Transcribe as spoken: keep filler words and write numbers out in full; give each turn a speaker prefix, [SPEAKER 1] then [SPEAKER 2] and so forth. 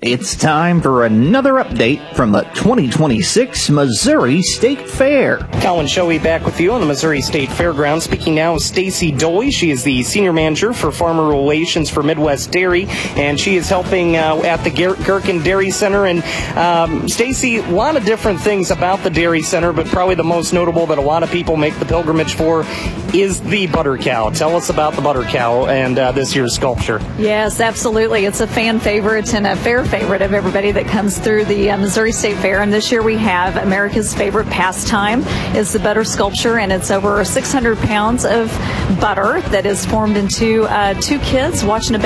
[SPEAKER 1] It's time for another update from the twenty twenty-six Missouri State Fair.
[SPEAKER 2] Colin Shoei back with you on the Missouri State Fairgrounds. Speaking now with Stacy Doy. She is the Senior Manager for Farmer Relations for Midwest Dairy, and she is helping uh, at the Ger- Gherkin Dairy Center. And um, Stacy, a lot of different things about the Dairy Center, but probably the most notable that a lot of people make the pilgrimage for is the Butter Cow. Tell us about the Butter Cow and uh, this year's sculpture.
[SPEAKER 3] Yes, absolutely. It's a fan favorite and a fair favorite of everybody that comes through the uh, Missouri State Fair. And this year we have America's favorite pastime is the butter sculpture, and it's over six hundred pounds of butter that is formed into uh, two kids watching a